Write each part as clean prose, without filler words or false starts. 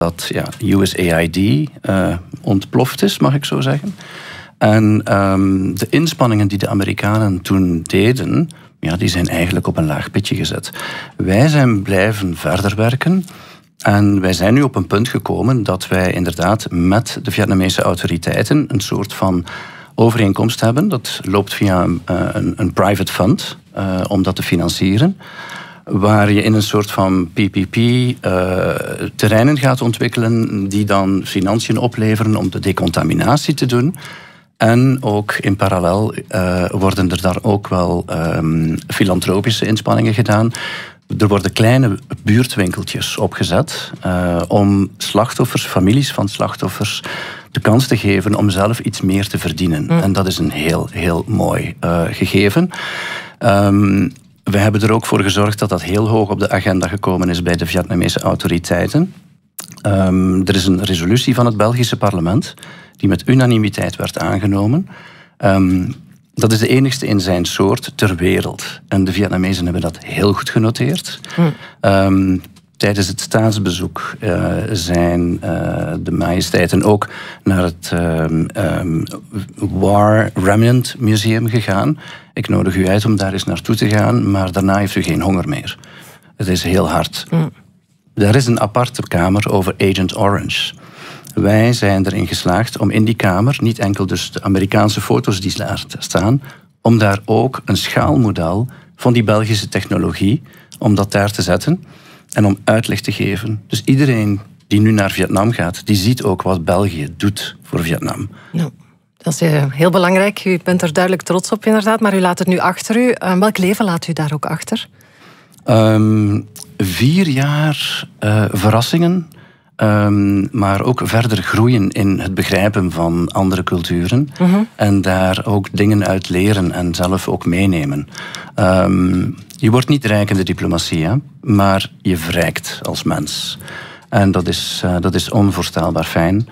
dat USAID ontploft is, mag ik zo zeggen. En de inspanningen die de Amerikanen toen deden, die zijn eigenlijk op een laag pitje gezet. Wij zijn blijven verder werken. En wij zijn nu op een punt gekomen dat wij inderdaad met de Vietnamese autoriteiten een soort van overeenkomst hebben. Dat loopt via een private fund om dat te financieren. Waar je in een soort van PPP terreinen gaat ontwikkelen die dan financiën opleveren om de decontaminatie te doen. En ook in parallel worden er daar ook wel filantropische inspanningen gedaan. Er worden kleine buurtwinkeltjes opgezet om slachtoffers, families van slachtoffers, de kans te geven om zelf iets meer te verdienen. En dat is een heel, heel mooi gegeven. We hebben er ook voor gezorgd dat dat heel hoog op de agenda gekomen is bij de Vietnamese autoriteiten. Er is een resolutie van het Belgische parlement die met unanimiteit werd aangenomen. Dat is de enigste in zijn soort ter wereld. En de Vietnamezen hebben dat heel goed genoteerd. Tijdens het staatsbezoek zijn de majesteiten ook naar het War Remnant Museum gegaan. Ik nodig u uit om daar eens naartoe te gaan, maar daarna heeft u geen honger meer. Het is heel hard. Er is een aparte kamer over Agent Orange. Wij zijn erin geslaagd om in die kamer, niet enkel dus de Amerikaanse foto's die daar staan, om daar ook een schaalmodel van die Belgische technologie, om dat daar te zetten en om uitleg te geven. Dus iedereen die nu naar Vietnam gaat, die ziet ook wat België doet voor Vietnam. Ja. Dat is heel belangrijk. U bent er duidelijk trots op inderdaad, maar u laat het nu achter u. Welk leven laat u daar ook achter? 4 jaar verrassingen. Maar ook verder groeien in het begrijpen van andere culturen. En daar ook dingen uit leren en zelf ook meenemen. Je wordt niet rijk in de diplomatie, hè? Maar je verrijkt als mens. En dat is onvoorstelbaar fijn.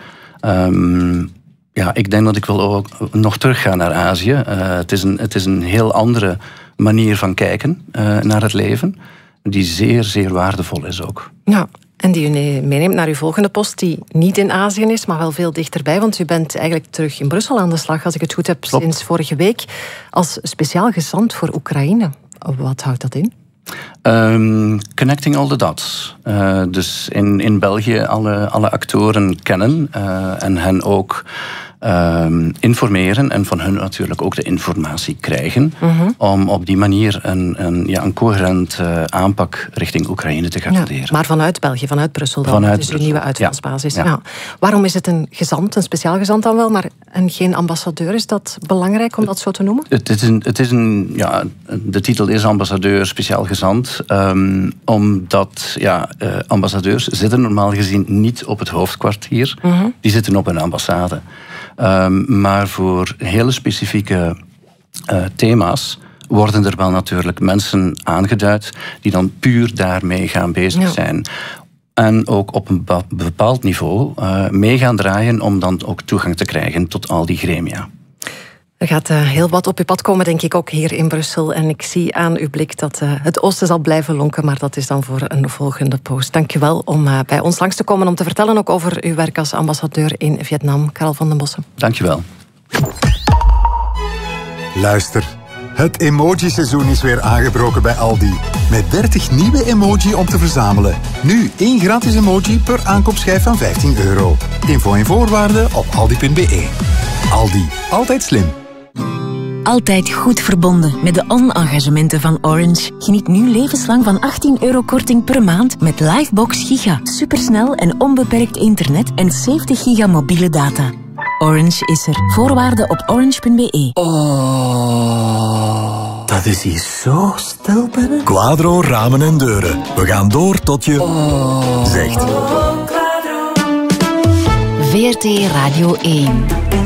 Ik denk dat ik wil ook nog teruggaan naar Azië. Het is een heel andere manier van kijken naar het leven. Die zeer, zeer waardevol is ook. Ja. En die u meeneemt naar uw volgende post, die niet in Azië is, maar wel veel dichterbij. Want u bent eigenlijk terug in Brussel aan de slag, als ik het goed heb, sinds vorige week, als speciaal gezant voor Oekraïne. Wat houdt dat in? Connecting all the dots. Dus in België alle actoren kennen en hen ook informeren en van hun natuurlijk ook de informatie krijgen om op die manier een coherent aanpak richting Oekraïne te garanderen. Ja, maar vanuit België, vanuit Brussel dan. Dat is uw nieuwe uitvalsbasis. Ja. Waarom is het een gezant, een speciaal gezant dan wel, en geen ambassadeur? Is dat belangrijk om dat zo te noemen? De titel is ambassadeur, speciaal gezant, omdat ambassadeurs zitten normaal gezien niet op het hoofdkwartier, die zitten op een ambassade. Maar voor hele specifieke thema's worden er wel natuurlijk mensen aangeduid die dan puur daarmee gaan bezig zijn. En ook op een bepaald niveau mee gaan draaien om dan ook toegang te krijgen tot al die gremia. Er gaat heel wat op uw pad komen, denk ik, ook hier in Brussel. En ik zie aan uw blik dat het oosten zal blijven lonken, maar dat is dan voor een volgende post. Dank u wel om bij ons langs te komen om te vertellen ook over uw werk als ambassadeur in Vietnam. Karel van den Bossen. Dank je wel. Luister, het emoji-seizoen is weer aangebroken bij Aldi. Met 30 nieuwe emoji om te verzamelen. Nu 1 gratis emoji per aankoopschijf van €15. Info en voorwaarden op aldi.be. Aldi, altijd slim. Altijd goed verbonden met de on-engagementen van Orange. Geniet nu levenslang van €18 korting per maand met Livebox Giga. Supersnel en onbeperkt internet en 70 giga mobiele data. Orange is er. Voorwaarden op orange.be. Oh, dat is hier zo stil binnen. Quadro Ramen en Deuren. We gaan door tot je zegt. VRT Radio 1.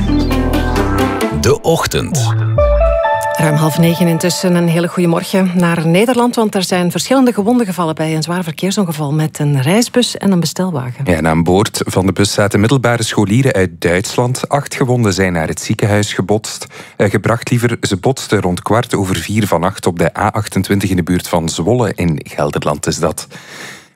De Ochtend. Ruim 8:30 intussen. Een hele goede morgen naar Nederland, want er zijn verschillende gewonden gevallen bij een zwaar verkeersongeval met een reisbus en een bestelwagen. Ja, en aan boord van de bus zaten middelbare scholieren uit Duitsland. 8 gewonden zijn naar het ziekenhuis gebracht. Ze botsten rond 4:15 vannacht op de A28 in de buurt van Zwolle in Gelderland is dat.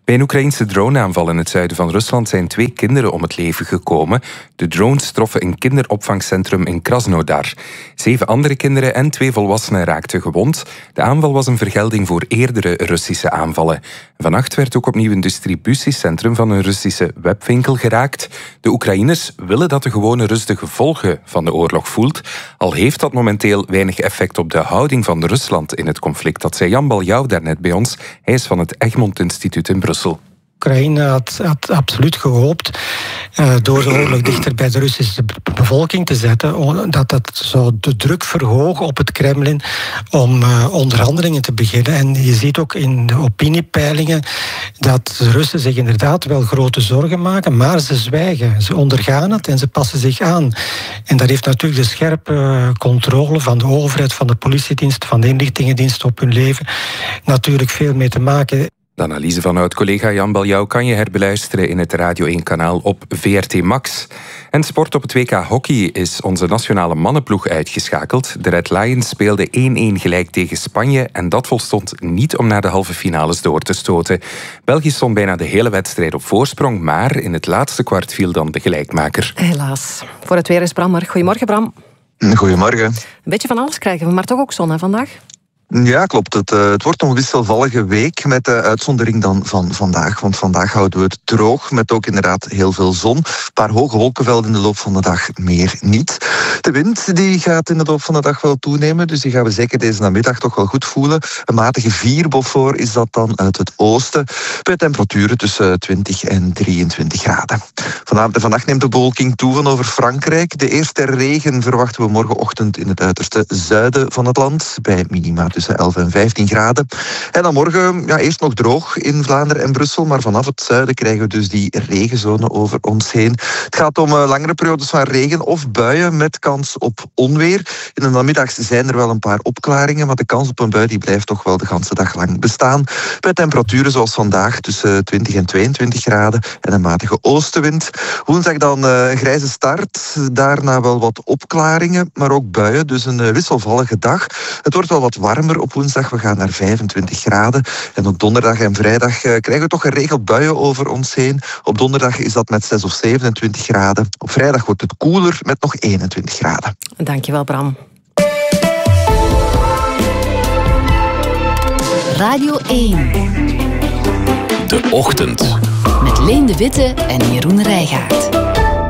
Bij een Oekraïnse droneaanval in het zuiden van Rusland zijn 2 kinderen om het leven gekomen. De drones troffen een kinderopvangcentrum in Krasnodar. 7 andere kinderen en 2 volwassenen raakten gewond. De aanval was een vergelding voor eerdere Russische aanvallen. Vannacht werd ook opnieuw een distributiecentrum van een Russische webwinkel geraakt. De Oekraïners willen dat de gewone Rus de gevolgen van de oorlog voelt, al heeft dat momenteel weinig effect op de houding van Rusland in het conflict. Dat zei Jan Baljouw daarnet bij ons. Hij is van het Egmont Instituut in Brussel. Oekraïne had absoluut gehoopt, door de oorlog dichter bij de Russische bevolking te zetten, dat zou de druk verhogen op het Kremlin om onderhandelingen te beginnen. En je ziet ook in de opiniepeilingen dat de Russen zich inderdaad wel grote zorgen maken, maar ze zwijgen. Ze ondergaan het en ze passen zich aan. En dat heeft natuurlijk de scherpe controle van de overheid, van de politiedienst, van de inlichtingendienst op hun leven natuurlijk veel mee te maken. De analyse van oud-collega Jan Baljouw kan je herbeluisteren in het Radio 1-kanaal op VRT Max. En sport op het WK Hockey is onze nationale mannenploeg uitgeschakeld. De Red Lions speelden 1-1 gelijk tegen Spanje en dat volstond niet om naar de halve finales door te stoten. België stond bijna de hele wedstrijd op voorsprong, maar in het laatste kwart viel dan de gelijkmaker. Helaas. Voor het weer is Bram er. Goedemorgen, Bram. Goedemorgen. Een beetje van alles krijgen we, maar toch ook zon hè, vandaag? Ja, klopt. Het wordt een wisselvallige week met de uitzondering dan van vandaag. Want vandaag houden we het droog met ook inderdaad heel veel zon. Een paar hoge wolkenvelden in de loop van de dag, meer niet. De wind die gaat in de loop van de dag wel toenemen, dus die gaan we zeker deze namiddag toch wel goed voelen. Een matige 4 Beaufort is dat dan uit het oosten, bij temperaturen tussen 20 en 23 graden. Vanavond en vannacht neemt de bewolking toe van over Frankrijk. De eerste regen verwachten we morgenochtend in het uiterste zuiden van het land, bij minima tussen 11 en 15 graden. En dan morgen eerst nog droog in Vlaanderen en Brussel, maar vanaf het zuiden krijgen we dus die regenzone over ons heen. Het gaat om langere periodes van regen of buien met kans op onweer. In de namiddags zijn er wel een paar opklaringen, maar de kans op een bui die blijft toch wel de ganse dag lang bestaan. Bij temperaturen zoals vandaag tussen 20 en 22 graden en een matige oostenwind. Woensdag dan een grijze start, daarna wel wat opklaringen, maar ook buien, dus een wisselvallige dag. Het wordt wel wat warmer op woensdag, we gaan naar 25 graden. En ook donderdag en vrijdag krijgen we toch geregeld buien over ons heen. Op donderdag is dat met 6 of 27 graden. Op vrijdag wordt het koeler met nog 21 graden. Dankjewel, Bram. Radio 1. De Ochtend. Met Leen de Witte en Jeroen Rijgaard.